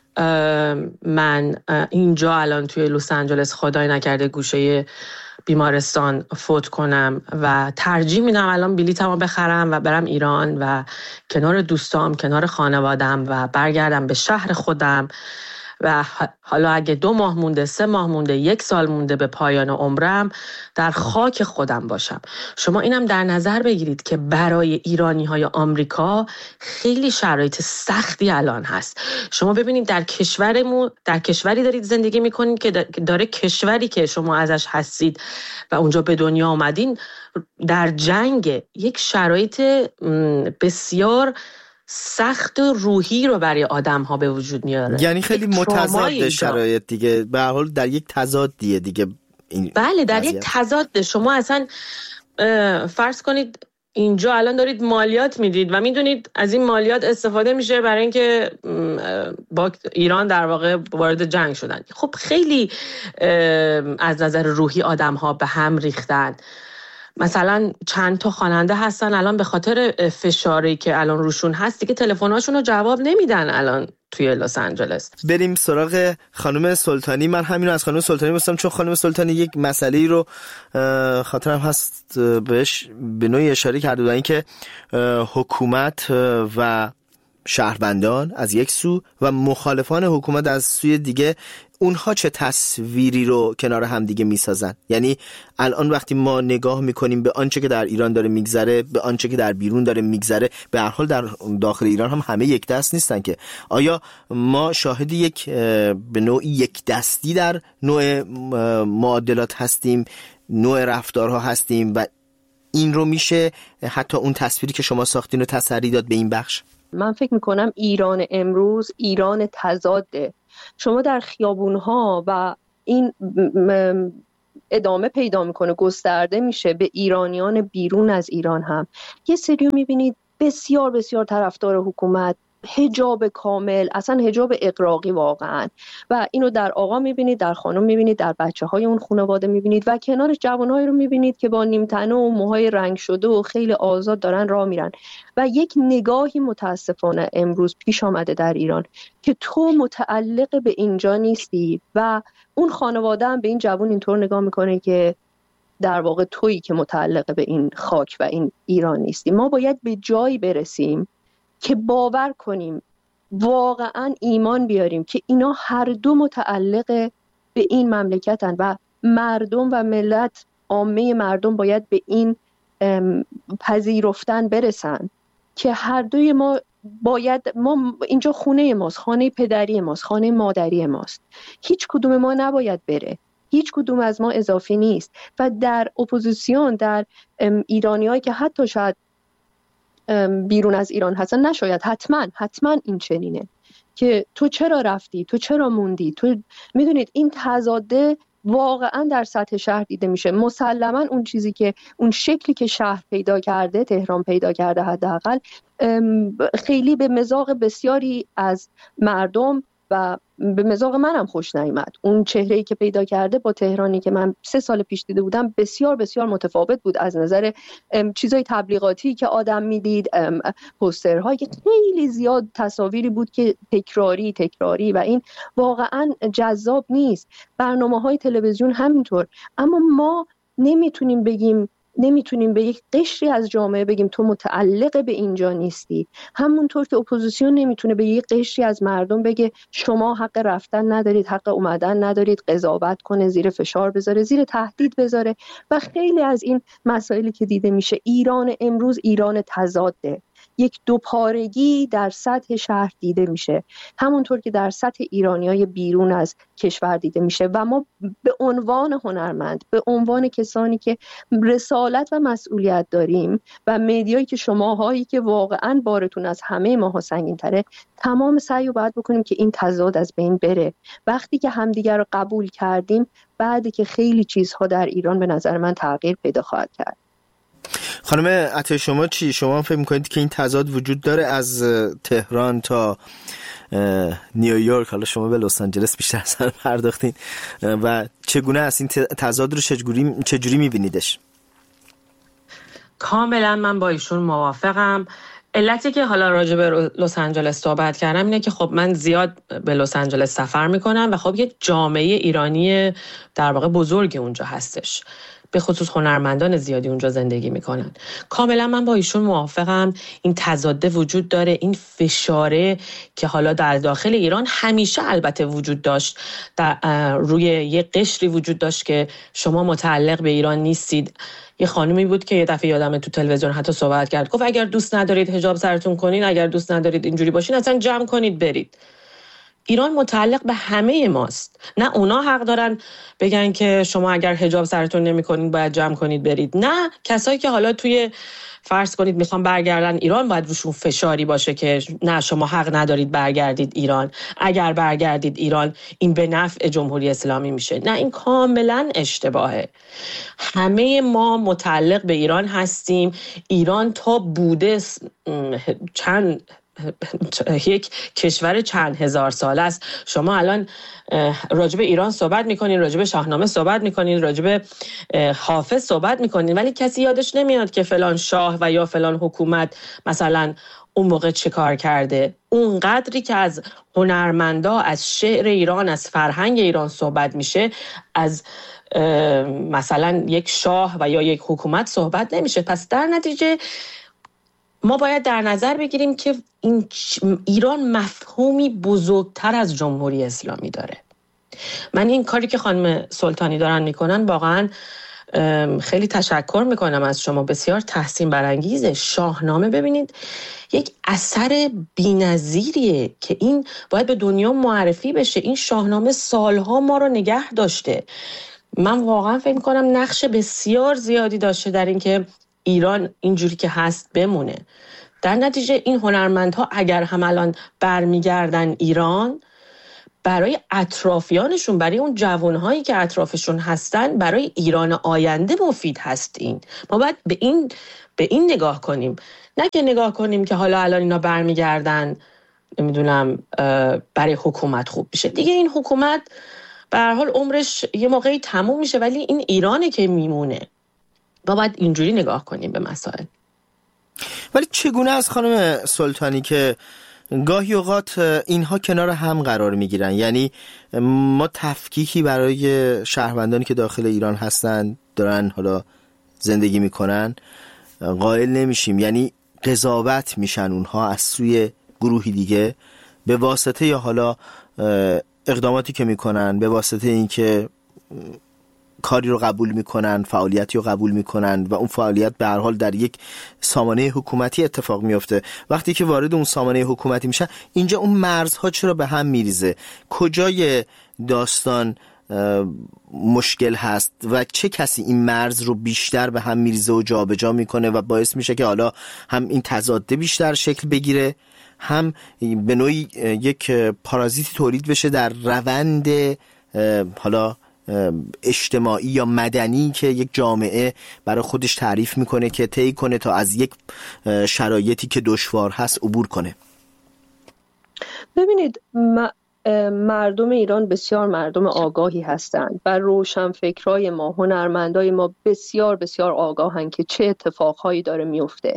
من اینجا الان توی لس آنجلس خدای نکرده گوشه بیمارستان فوت کنم و ترجیح میدم الان بلیطمو بخرم و برم ایران و کنار دوستام، کنار خانوادم و برگردم به شهر خودم و حالا اگه 2 ماه مونده، 3 ماه مونده، 1 سال مونده به پایان عمرم در خاک خودم باشم. شما اینم در نظر بگیرید که برای ایرانی‌های آمریکا خیلی شرایط سختی الان هست. شما ببینید در کشوری دارید زندگی میکنید که داره کشوری که شما ازش هستید و اونجا به دنیا آمدین در جنگ، یک شرایط بسیار سخت روحی رو برای آدم ها به وجود میاره. یعنی خیلی متضاد شرایط دیگه، به هر حال در یک تضادیه دیگه این. بله در یک تضاد. شما اصلا فرض کنید اینجا الان دارید مالیات میدید و میدونید از این مالیات استفاده میشه برای اینکه با ایران در واقع وارد جنگ شدن. خب خیلی از نظر روحی آدم ها به هم ریختن. مثلا چند تا خواننده هستن الان به خاطر فشاری که الان روشون هست دیگه تلفن‌هاشون رو جواب نمیدن الان توی لس آنجلس. بریم سراغ خانم سلطانی. من همین رو از خانم سلطانی می‌پرسم چون خانم سلطانی یک مسئله‌ای رو خاطرم هست بهش به نوعی اشاره کرده بودن که حکومت و شهروندان از یک سو و مخالفان حکومت از سوی دیگه، اونها چه تصویری رو کنار هم دیگه میسازن. یعنی الان وقتی ما نگاه میکنیم به آنچه که در ایران داره میگذره، به آنچه که در بیرون داره میگذره، به هر حال در داخل ایران هم همه یک دست نیستن که. آیا ما شاهد یک به نوعی یک دستی در نوع معادلات هستیم، نوع رفتارها هستیم و این رو میشه حتی اون تصویری که شما ساختین رو تسری داد به این بخش؟ من فکر میکنم ایران امروز ایران تضاده. شما در خیابونها و این ادامه پیدا میکنه، گسترده میشه به ایرانیان بیرون از ایران هم. یه سریو میبینید بسیار بسیار طرفدار حکومت، حجاب کامل، اصلا حجاب اغراقی واقعا، و اینو در آقا میبینید، در خانم میبینید، در بچه های اون خانواده میبینید و کنارش جوانهایی رو میبینید که با نیمتنه و موهای رنگ شده و خیلی آزاد دارن راه میرن. و یک نگاهی متاسفانه امروز پیش آمده در ایران که تو متعلق به اینجا نیستی و اون خانواده هم به این جوان اینطور نگاه میکنه که در واقع تویی که متعلق به این خاک و این ایران نیستی. ما باید به جایی برسیم که باور کنیم، واقعا ایمان بیاریم که اینا هر دو متعلق به این مملکتن و مردم و ملت، عامه مردم باید به این پذیرفتن برسن که هر دوی ما اینجا خونه ماست، خانه پدری ماست، خانه مادری ماست. هیچ کدوم ما نباید بره، هیچ کدوم از ما اضافی نیست. و در اپوزیسیون، در ایرانیایی که حتی شاید بیرون از ایران هستن، نشاید حتما این چنینه که تو چرا رفتی، تو چرا موندی. تو میدونید این تضاده واقعا در سطح شهر دیده میشه. مسلما اون شکلی که شهر پیدا کرده، تهران پیدا کرده، حداقل خیلی به مذاق بسیاری از مردم و به مذاق منم خوش نیامد. اون چهره‌ای که پیدا کرده با تهرانی که من 3 سال پیش دیده بودم بسیار بسیار متفاوت بود، از نظر چیزای تبلیغاتی که آدم میدید، پوسترهایی که خیلی زیاد، تصاویری بود که تکراری و این واقعا جذاب نیست. برنامه‌های تلویزیون همینطور. اما ما نمیتونیم به یک قشری از جامعه بگیم تو متعلق به اینجا نیستی، همونطور که اپوزیسیون نمیتونه به یک قشری از مردم بگه شما حق رفتن ندارید، حق اومدن ندارید، قضاوت کنه، زیر فشار بذاره، زیر تهدید بذاره. و خیلی از این مسائلی که دیده میشه، ایران امروز ایران تضاده، یک دوپارگی در سطح شهر دیده میشه، همونطور که در سطح ایرانیای بیرون از کشور دیده میشه. و ما به عنوان هنرمند، به عنوان کسانی که رسالت و مسئولیت داریم و مدیایی که شماهایی که واقعا بارتون از همه ماها سنگین تره، تمام سعی رو باید بکنیم که این تضاد از بین بره. وقتی که همدیگر رو قبول کردیم، بعد که خیلی چیزها در ایران به نظر من تغییر پیدا خواهد کرد. خانم عطا، شما چی؟ شما فکر میکنید که این تضاد وجود داره از تهران تا نیویورک؟ حالا شما به لس آنجلس بیشتر سر پرداختین و چگونه است این تضاد رو چجوری میبینیدش؟ کاملا من با ایشون موافقم. علتی که حالا راجع به لس آنجلس صحبت کردم اینه که خب من زیاد به لس آنجلس سفر میکنم و خب یک جامعه ایرانی در واقع بزرگ اونجا هستش، به خصوص هنرمندان زیادی اونجا زندگی میکنن. کاملا من با ایشون موافقم. این تضاده وجود داره، این فشاره که حالا در داخل ایران همیشه البته وجود داشت، روی یه قشری وجود داشت که شما متعلق به ایران نیستید. یه خانومی بود که یه دفعه یادمه تو تلویزیون حتی صحبت کرد، گفت اگر دوست ندارید حجاب سرتون کنین، اگر دوست ندارید اینجوری باشین، اصلا جمع کنید برید. ایران متعلق به همه ماست. نه اونا حق دارن بگن که شما اگر حجاب سرتون نمی‌کنین باید جمع کنید برید، نه کسایی که حالا توی فرض کنید میخوان برگردن ایران باید روشون فشاری باشه که نه شما حق ندارید برگردید ایران، اگر برگردید ایران این به نفع جمهوری اسلامی میشه. نه، این کاملا اشتباهه. همه ما متعلق به ایران هستیم. ایران تا بوده یک کشور چند هزار سال است. شما الان راجب ایران صحبت میکنین، راجب شاهنامه صحبت میکنین، راجب حافظ صحبت میکنین، ولی کسی یادش نمیاد که فلان شاه و یا فلان حکومت مثلا اون موقع چه کار کرده. اون قدری که از هنرمندا، از شعر ایران، از فرهنگ ایران صحبت میشه، از مثلا یک شاه و یا یک حکومت صحبت نمیشه. پس در نتیجه ما باید در نظر بگیریم که ایران مفهومی بزرگتر از جمهوری اسلامی داره. من این کاری که خانم سلطانی دارن میکنن واقعا خیلی تشکر میکنم از شما، بسیار تحسین برانگیزه. شاهنامه ببینید یک اثر بی‌نظیریه که این باید به دنیا معرفی بشه. این شاهنامه سالها ما رو نگه داشته. من واقعا فکر میکنم نقش بسیار زیادی داشته در این که ایران اینجوری که هست بمونه. در نتیجه این هنرمندها اگر هم الان برمیگردن ایران، برای اطرافیانشون، برای اون جوانهایی که اطرافشون هستن، برای ایران آینده مفید هستین. ما باید به این نگاه کنیم، نه که نگاه کنیم که حالا الان اینا برمیگردن نمیدونم برای حکومت خوب بشه. دیگه این حکومت به هر حال عمرش یه موقعی تموم میشه، ولی این ایرانه که میمونه. ما باید اینجوری نگاه کنیم به مسائل. ولی چگونه از خانم سلطانی که گاهی اوقات اینها کنار هم قرار میگیرن، یعنی ما تفکیکی برای شهروندانی که داخل ایران هستن دارن حالا زندگی میکنن قائل نمیشیم، یعنی قضاوت میشن اونها از سوی گروهی دیگه به واسطه یا حالا اقداماتی که میکنن، به واسطه اینکه کاری رو قبول میکنن، فعالیتی رو قبول میکنن و اون فعالیت به هر حال در یک سامانه حکومتی اتفاق میفته. وقتی که وارد اون سامانه حکومتی میشن، اینجا اون مرزها چرا به هم میریزه؟ کجای داستان مشکل هست و چه کسی این مرز رو بیشتر به هم میریزه و جابجا میکنه و باعث میشه که حالا هم این تضاد بیشتر شکل بگیره، هم به نوعی یک پارازیتی تولید بشه در روند حالا اجتماعی یا مدنی که یک جامعه برای خودش تعریف میکنه که طی کنه تا از یک شرایطی که دشوار هست عبور کنه. ببینید، مردم ایران بسیار مردم آگاهی هستند و روشنفکرای ما، هنرمندای ما بسیار بسیار آگاهن که چه اتفاقهایی داره میفته.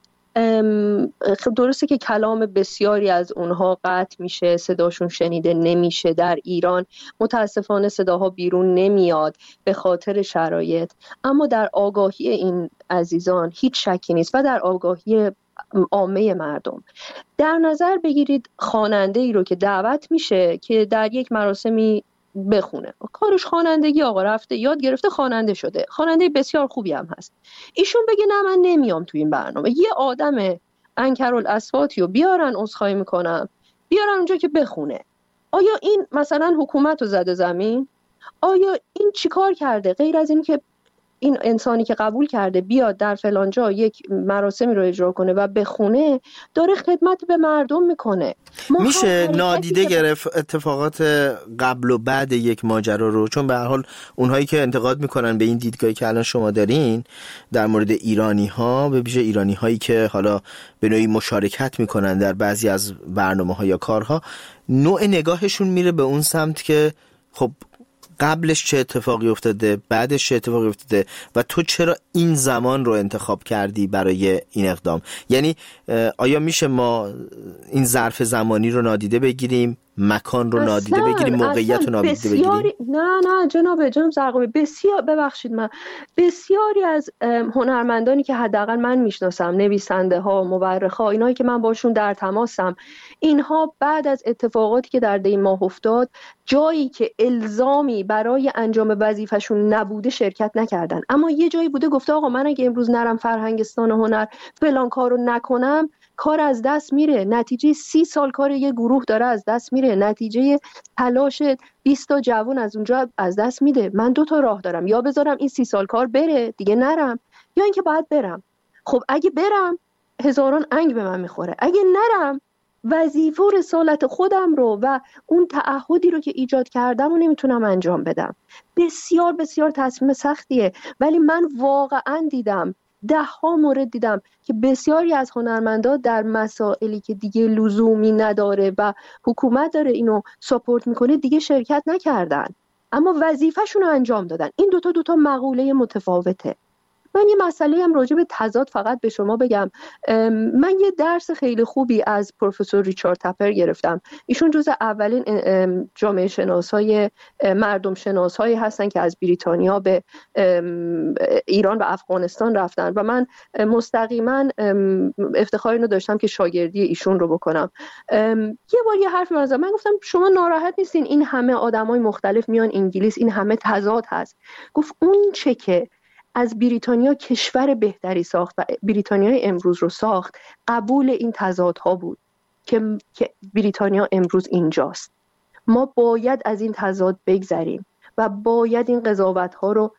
درسته که کلام بسیاری از اونها قطع میشه، صداشون شنیده نمیشه. در ایران متاسفانه صداها بیرون نمیاد به خاطر شرایط، اما در آگاهی این عزیزان هیچ شکی نیست و در آگاهی عامه مردم. در نظر بگیرید خواننده ای رو که دعوت میشه که در یک مراسمی بخونه، کارش خوانندگی، آقا رفته یاد گرفته خواننده شده، خواننده بسیار خوبی هم هست، ایشون بگه نه من نمیام تو این برنامه، یه آدم انکرالاصواتی رو بیارن، عذرخواهی میکنم، بیارن اونجا که بخونه. آیا این مثلا حکومت رو زده زمین؟ آیا این چیکار کرده غیر از این که این انسانی که قبول کرده بیاد در فلان جا یک مراسمی رو اجرا کنه و بخونه، داره خدمت به مردم میکنه؟ میشه نادیده گرفت اتفاقات قبل و بعد یک ماجرا رو؟ چون به هر حال اونهایی که انتقاد میکنن به این دیدگاهی که الان شما دارین در مورد ایرانی ها، به ویژه ایرانی هایی که حالا به نوعی مشارکت میکنن در بعضی از برنامه ها یا کارها، نوع نگاهشون میره به اون سمت که خب قبلش چه اتفاقی افتاده، بعدش چه اتفاقی افتاده و تو چرا این زمان رو انتخاب کردی برای این اقدام؟ یعنی آیا میشه ما این ظرف زمانی رو نادیده بگیریم، مکان رو نادیده بگیریم، موقعیت رو نادیده بگیریم؟ نه جناب زرقامی، بسیار ببخشید، من بسیاری از هنرمندانی که حداقل من میشناسم، نویسنده ها، مورخ ها، اینایی که من باشون در تماسم، اینها بعد از اتفاقاتی که در دی ماه افتاد، جایی که الزامی برای انجام وظیفه‌شون نبوده شرکت نکردن، اما یه جایی بوده گفته آقا من اگه امروز نرم فرهنگستان هنر فلان کارو نکنم کار از دست میره، نتیجه 30 سال کار یه گروه داره از دست میره، نتیجه تلاش 20 تا جوان از اونجا از دست میده. من 2 تا راه دارم، یا بذارم این 30 سال کار بره دیگه نرم، یا اینکه باید برم. خب اگه برم هزاران انگ به من میخوره، اگه نرم وظیفه و رسالت خودم رو و اون تعهدی رو که ایجاد کردم رو نمیتونم انجام بدم. بسیار بسیار تصمیم سختیه، ولی من واقعا دیدم 10 مورد دیدم که بسیاری از هنرمندا در مسائلی که دیگه لزومی نداره و حکومت داره اینو ساپورت میکنه دیگه شرکت نکردن، اما وظیفه‌شون رو انجام دادن. این دو تا مقوله متفاوته. من یه مسئله هم راجع به تضاد فقط به شما بگم. من یه درس خیلی خوبی از پروفسور ریچارد تپر گرفتم. ایشون جز اولین جامعه شناسای مردم شناسایی هستن که از بریتانیا به ایران و افغانستان رفتن و من مستقیما افتخار اینو داشتم که شاگردی ایشون رو بکنم. یه بار یه حرفی من گفتم شما ناراحت نیستین این همه آدمای مختلف میان انگلیس، این همه تضاد هست؟ گفت اون چه که از بریتانیا کشور بهتری ساخت و بریتانیای امروز رو ساخت قبول این تضادها بود که بریتانیا امروز اینجاست. ما باید از این تضاد بگذریم و باید این قضاوت‌ها رو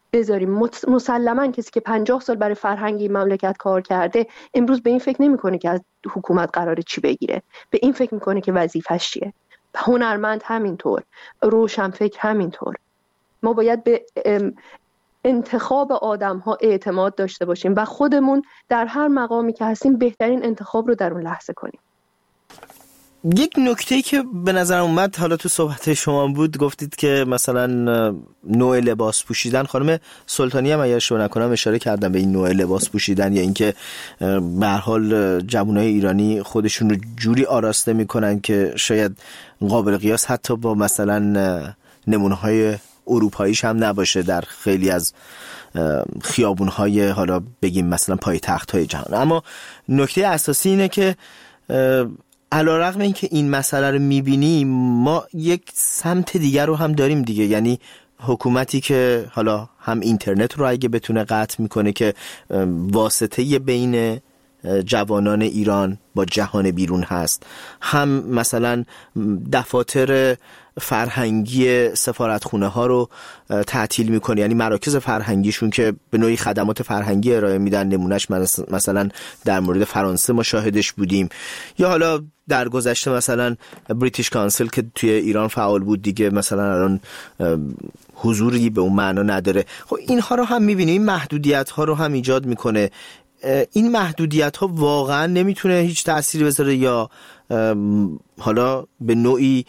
بذاریم. مسلماً کسی که 50 سال برای فرهنگ این مملکت کار کرده امروز به این فکر نمی‌کنه که از حکومت قراره چی بگیره، به این فکر می‌کنه که وظیفه‌ش چیه. هنرمند همینطور، روشنفکر همینطور. ما باید به انتخاب آدم‌ها اعتماد داشته باشیم و خودمون در هر مقامی که هستیم بهترین انتخاب رو در اون لحظه کنیم. یک نکته‌ای که به نظر اومد حالا تو صحبت شما بود، گفتید که مثلا نوع لباس پوشیدن، خانم سلطانی هم اگر اشتباه نکنم اشاره کردن به این نوع لباس پوشیدن، یا اینکه به هر حال جوانای ایرانی خودشون رو جوری آراسته میکنن که شاید قابل قیاس حتی با مثلا نمونه‌های اروپاییش هم نباشه در خیلی از خیابون‌های حالا بگیم مثلا پایتخت‌های جهان. اما نکته اساسی اینه که علیرغم اینکه این مسئله رو می‌بینیم، ما یک سمت دیگر رو هم داریم دیگه، یعنی حکومتی که حالا هم اینترنت رو اگه بتونه قطع میکنه که واسطه بین جوانان ایران با جهان بیرون هست، هم مثلا دفاتر فرهنگی سفارتخونه ها رو تعطیل میکنه، یعنی مراکز فرهنگیشون که به نوعی خدمات فرهنگی ارائه میدن. نمونهش مثلا در مورد فرانسه ما شاهدش بودیم، یا حالا در گذشته مثلا بریتیش کانسل که توی ایران فعال بود دیگه مثلا الان حضوری به اون معنا نداره. خب اینها رو هم میبینیم، این محدودیت ها رو هم ایجاد میکنه. این محدودیت ها واقعا نمیتونه هیچ تأثیری بذاره، یا حالا به نوعی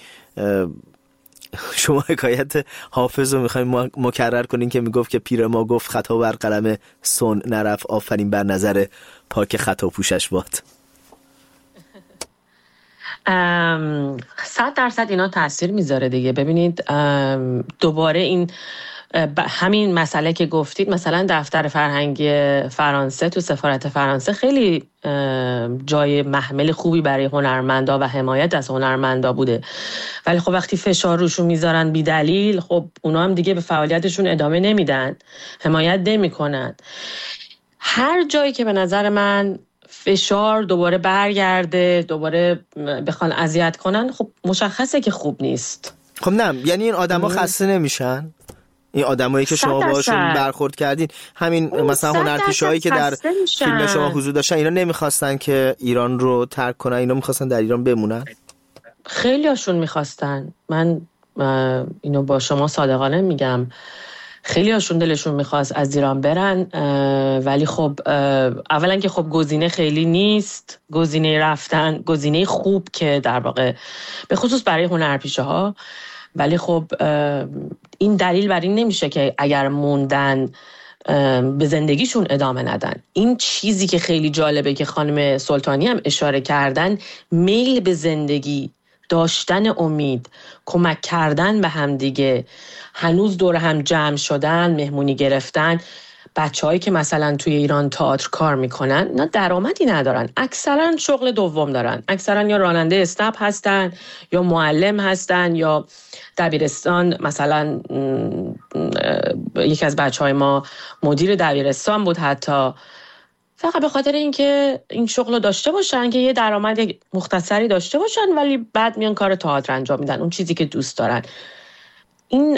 شما حکایت حافظ رو میخوایم مکرر کنین که میگفت که پیر ما گفت خطا بر قلم سن نرفت، آفرین بر نظر پاک خطا پوشش باد. 100% اینا تأثیر میذاره دیگه. ببینید دوباره این همین مسئله که گفتید، مثلا دفتر فرهنگی فرانسه تو سفارت فرانسه خیلی جای محمل خوبی برای هنرمندا و حمایت از هنرمندا بوده، ولی خب وقتی فشار روشون میذارن بی دلیل، خب اونا هم دیگه به فعالیتشون ادامه نمیدن، حمایت نمیکنن. هر جایی که به نظر من فشار دوباره برگرده، دوباره بخوان اذیت کنن، خب مشخصه که خوب نیست. خب نه، یعنی این آدما خسته نمیشن؟ این آدمایی که شما باشون برخورد کردین، همین مثلا هنرپیشه‌هایی که در فیلم شما حضور داشتن، اینا نمیخواستن که ایران رو ترک کنن، اینا میخواستن در ایران بمونن؟ خیلی هاشون میخواستن. من اینو با شما صادقانه میگم، خیلی هاشون دلشون میخواست از ایران برن، ولی خب اولا که خب گزینه خیلی نیست، گزینه رفتن، گزینه خوب که در واقع به خصوص برای هنرپیشه ها، ولی خب این دلیل بر این نمیشه که اگر موندن به زندگیشون ادامه ندن. این چیزی که خیلی جالبه که خانم سلطانی هم اشاره کردن، میل به زندگی، داشتن امید، کمک کردن به هم دیگه، هنوز دور هم جمع شدن، مهمونی گرفتن. بچه‌هایی که مثلا توی ایران تئاتر کار میکنن، اینا درآمدی ندارن، اکثرا شغل دوم دارن، اکثرا یا راننده اسنپ هستن، یا معلم هستن، یا دبیرستان. مثلا یکی از بچه‌های ما مدیر دبیرستان بود، حتی فقط به خاطر اینکه این شغل رو داشته باشن که یه درآمد مختصری داشته باشن، ولی بعد میان کار تئاتر انجام میدن، اون چیزی که دوست دارن. این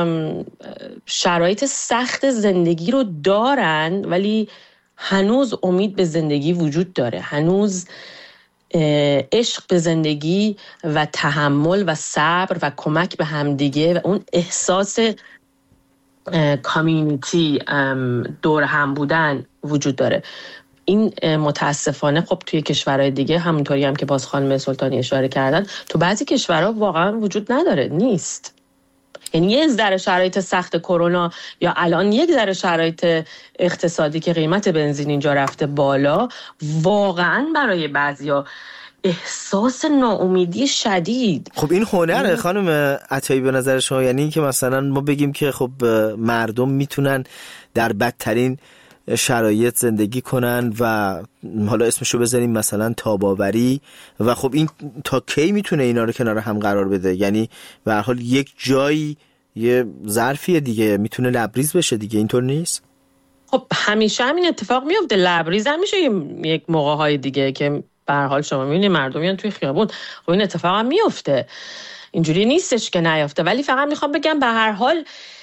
شرایط سخت زندگی رو دارن، ولی هنوز امید به زندگی وجود داره، هنوز عشق به زندگی و تحمل و صبر و کمک به همدیگه و اون احساس کامیونیتی، دور هم بودن وجود داره. این متاسفانه خب توی کشورهای دیگه، همونطوری هم که باز خانم سلطانی اشاره کردن، تو بعضی کشورها واقعا وجود نداره، نیست. یعنی یه ذره شرایط سخت کرونا، یا الان یک ذره شرایط اقتصادی که قیمت بنزین اینجا رفته بالا، واقعا برای بعضیا احساس ناامیدی شدید. خب این هنره خانم عطایی به نظر شما؟ یعنی که مثلا ما بگیم که خب مردم میتونن در بدترین شرایط زندگی کنن و حالا اسمشو بذاریم مثلا تاباوری، و خب این تا کی میتونه اینا رو کنار هم قرار بده؟ یعنی به هر حال یک جایی یه ظرفیه دیگه، میتونه لبریز بشه دیگه، اینطور نیست؟ خب همیشه همین اتفاق میفته، لبریز هم میشه یک موقع‌های دیگه که به هر حال شما میبینید مردم میان توی خیابون، خب این اتفاق هم میفته، اینجوری نیستش که نیفته. ولی فقط میخوام بگم به هر حال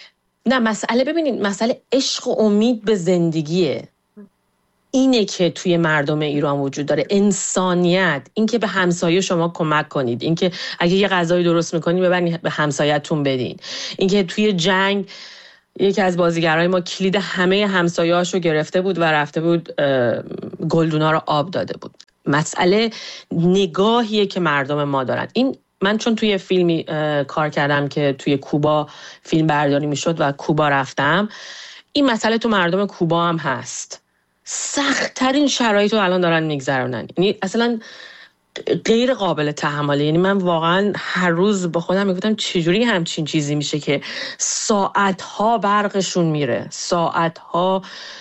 نه مسئله ببینید، مسئله عشق و امید به زندگیه. اینه که توی مردم ایران وجود داره، انسانیت، این که به همسایه شما کمک کنید، این که اگه یه غذایی درست میکنید ببرید به همسایه‌تون بدین، این که توی جنگ یکی از بازیگرای ما کلید همه همسایه‌هاشو گرفته بود و رفته بود گلدونا رو آب داده بود. مسئله نگاهیه که مردم ما دارن. این من چون توی فیلمی کار کردم که توی کوبا فیلم برداری میشد و کوبا رفتم، این مسئله تو مردم کوبا هم هست. سخت‌ترین شرایط رو الان دارن میگذرونن، یعنی اصلا غیر قابل تحمله. یعنی من واقعا هر روز با خودم میگفتم چجوری همچین چیزی میشه که ساعتها برقشون میره، ساعتها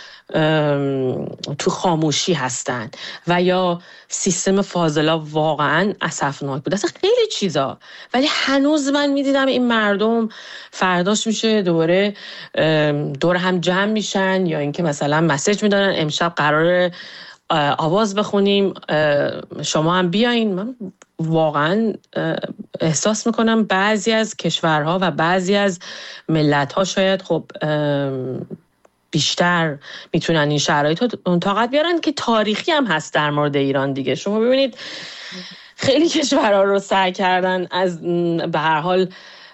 تو خاموشی هستن، و یا سیستم فاضلا واقعا اسفناک بود، اصلا خیلی چیزا. ولی هنوز من میدیدم این مردم فرداش میشه دوباره دور هم جمع میشن، یا اینکه مثلا مسیج میدادن امشب قراره آواز بخونیم شما هم بیاین. من واقعا احساس میکنم بعضی از کشورها و بعضی از ملت‌ها شاید خب بیشتر میتونن این شرایط رو طاقت بیارن، که تاریخی هم هست در مورد ایران دیگه. شما ببینید خیلی کشورها رو سعی کردن از به هر حال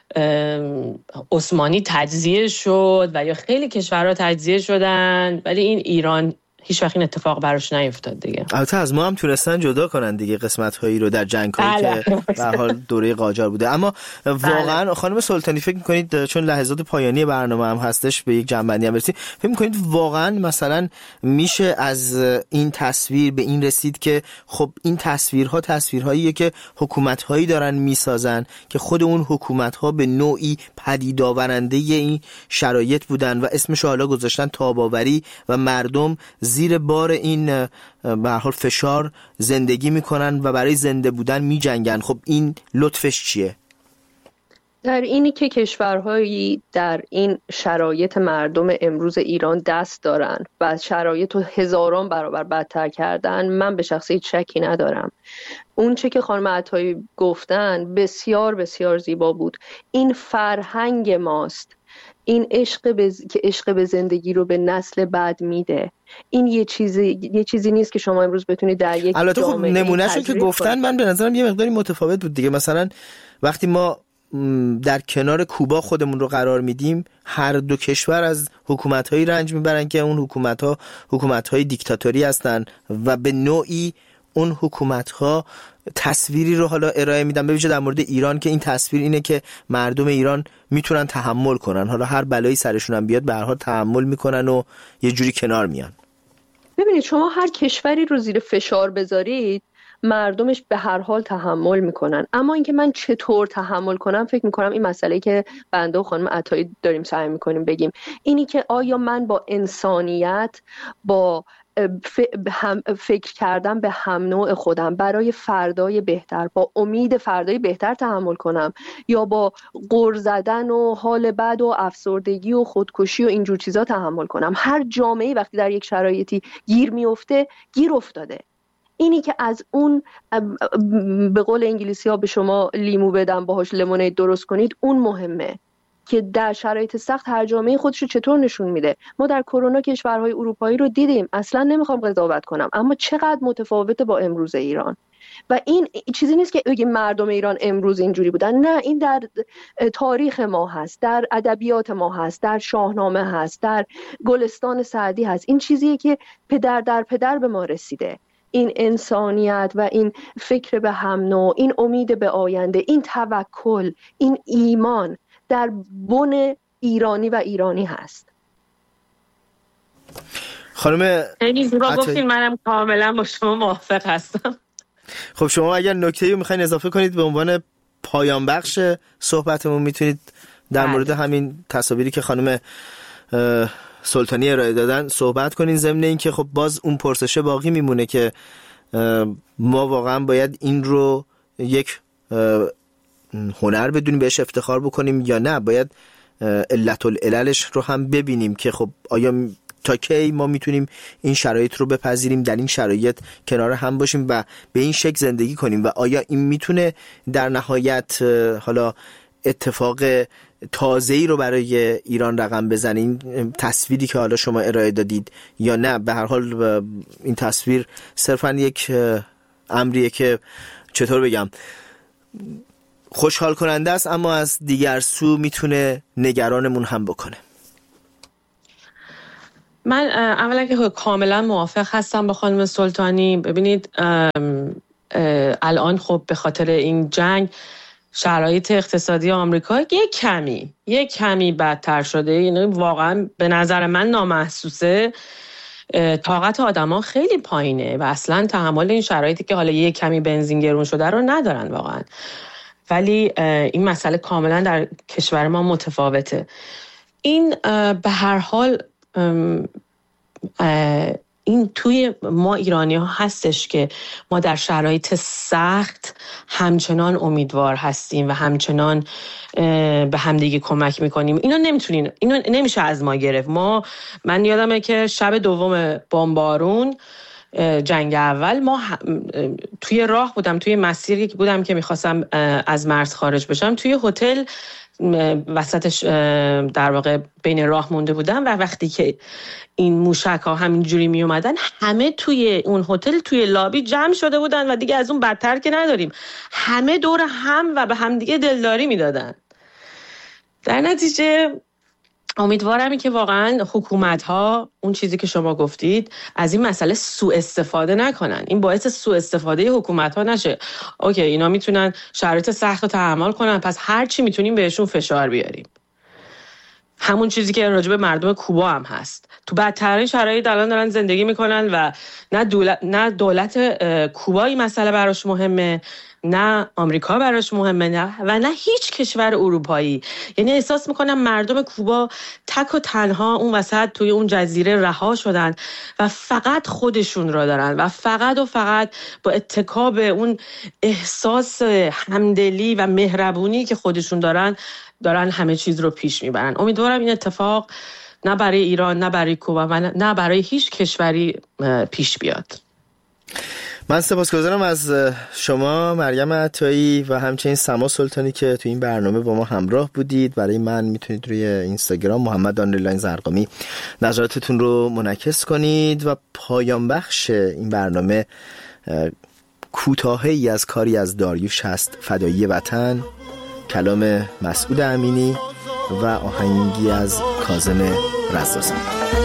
عثمانی تجزیه شد و یا خیلی کشورها تجزیه شدن، ولی این ایران هیچ وقت این اتفاق براش نیفتاد دیگه. البته از ما هم تونستن جدا کنن دیگه قسمت‌هایی رو در جنگ‌هایی که به هر حال دوره قاجار بوده. اما واقعا خانم سلطانی فکر می‌کنید، چون لحظات پایانی برنامه هم هستش، به یک جنبندی هم برسید، فکر می‌کنید واقعا مثلا میشه از این تصویر به این رسید که خب این تصویرها تصویرهاییه که حکومت‌هایی دارن میسازن که خود اون حکومت‌ها به نوعی پدید آورنده این شرایط بودن و اسمش حالا گذاشتن تاب‌آوری و مردم زیر بار این به هر حال فشار زندگی میکنن و برای زنده بودن میجنگن. خب این لطفش چیه؟ در اینی که کشورهایی در این شرایط مردم امروز ایران دست دارن و شرایط رو هزاران برابر بدتر کردن، من به شخصی شکی ندارم. اون چه که خانم عطایی گفتن بسیار بسیار زیبا بود. این فرهنگ ماست، این که عشق به زندگی رو به نسل بعد میده. این یه چیزی نیست که شما امروز بتونید در یک جامعه. البته خب نمونهشو که گفتن من به نظرم یه مقداری متفاوت بود دیگه. مثلا وقتی ما در کنار کوبا خودمون رو قرار میدیم، هر دو کشور از حکومت‌هایی رنج میبرن که اون حکومت‌ها حکومت‌های دیکتاتوری هستن و به نوعی اون حکومت‌ها تصویری رو حالا ارائه میدن، ببینید در مورد ایران که این تصویر اینه که مردم ایران میتونن تحمل کنن، حالا هر بلایی سرشون هم بیاد به هر حال تحمل میکنن و یه جوری کنار میان. ببینید شما هر کشوری رو زیر فشار بذارید مردمش به هر حال تحمل میکنن، اما اینکه من چطور تحمل کنم فکر میکنم این مسئله که بنده و خانم عطایی داریم سعی میکنیم بگیم، اینی که آیا من با انسانیت، با فکر کردم به هم نوع خودم برای فردای بهتر، با امید فردای بهتر تحمل کنم، یا با غر زدن و حال بد و افسردگی و خودکشی و اینجور چیزا تحمل کنم. هر جامعه‌ای وقتی در یک شرایطی گیر میفته، گیر افتاده. اینی که از اون به قول انگلیسی‌ها به شما لیمو بدم باهاش لیمونید درست کنید، اون مهمه که در شرایط سخت هر جامعه خودش رو چطور نشون میده. ما در کرونا کشورهای اروپایی رو دیدیم، اصلا نمیخوام قضاوت کنم، اما چقدر متفاوته با امروز ایران. و این چیزی نیست که بگیم مردم ایران امروز اینجوری بودن، نه، این در تاریخ ما هست، در ادبیات ما هست، در شاهنامه هست، در گلستان سعدی هست. این چیزیه که پدر در پدر به ما رسیده. این انسانیت و این فکر به هم نوع، این امید به آینده، این توکل، این ایمان در بن ایرانی و ایرانی هست. خانم خیلی زیبا گفتین، منم کاملا با شما موافق هستم. خب شما اگر نکته‌ای میخواین اضافه کنید به عنوان پایان بخش صحبتمون میتونید در مورد همین تصاویری که خانم سلطانی ارائه دادن صحبت کنین، ضمن این که خب باز اون پرسشه باقی میمونه که ما واقعا باید این رو یک هنر بدونیم، بهش افتخار بکنیم، یا نه باید علت العللش رو هم ببینیم که خب آیا تا کی ما میتونیم این شرایط رو بپذیریم، در این شرایط کنار هم باشیم و به این شکل زندگی کنیم، و آیا این میتونه در نهایت حالا اتفاق تازه‌ای رو برای ایران رقم بزنین، تصویری که حالا شما ارائه دادید، یا نه به هر حال این تصویر صرفاً یک امریه که چطور بگم خوشحال کننده است، اما از دیگر سو میتونه نگرانمون هم بکنه؟ من اولا که کاملا موافق هستم با خانم سلطانی. ببینید الان خب به خاطر این جنگ شرایط اقتصادی آمریکا یک کمی بدتر شده، یعنی واقعا به نظر من نامحسوسه. طاقت آدما خیلی پایینه و اصلا تحمل این شرایطی که حالا یک کمی بنزین گرون شده رو ندارن واقعا. ولی این مسئله کاملا در کشور ما متفاوته. این به هر حال این توی ما ایرانی ها هستش که ما در شرایط سخت همچنان امیدوار هستیم و همچنان به همدیگه کمک میکنیم. اینو نمیشه از ما گرفت. من یادمه که شب دوم بمبارون جنگ اول ما توی راه بودم، توی مسیری بودم که میخواستم از مرز خارج بشم، توی هتل وسطش در واقع بین راه مونده بودم و وقتی که این موشک ها همینجوری می اومدن همه توی اون هتل توی لابی جمع شده بودن و دیگه از اون بدتر که نداریم، همه دور هم و به هم دیگه دلداری میدادن. در نتیجه امیدوارم که واقعا حکومت ها اون چیزی که شما گفتید از این مسئله سوء استفاده نکنن. این باعث سوء استفاده حکومت ها نشه. اوکی اینا میتونن شرایط سخت رو تحمل کنن، پس هر چی میتونیم بهشون فشار بیاریم. همون چیزی که راجع به مردم کوبا هم هست. تو بدترین شرایط الان دارن زندگی میکنن و نه دولت کوبا این مسئله براش مهمه، نه آمریکا براش مهمه، نه هیچ کشور اروپایی. یعنی احساس میکنم مردم کوبا تک و تنها اون وسط توی اون جزیره رها شدن و فقط خودشون را دارن و فقط با اتکا به اون احساس همدلی و مهربونی که خودشون دارن همه چیز رو پیش میبرن. امیدوارم این اتفاق نه برای ایران، نه برای کوبا و نه برای هیچ کشوری پیش بیاد. من سپاسگزارم از شما مریم عطایی و همچنین سما سلطانی که تو این برنامه با ما همراه بودید. برای من میتونید روی اینستاگرام محمد زرقامی نظراتتون رو منعکس کنید. و پایان بخش این برنامه کوتاهی از کاری از داریوش هست، فدایی وطن، کلام مسعود امینی و آهنگی از کاظم رضا زاده.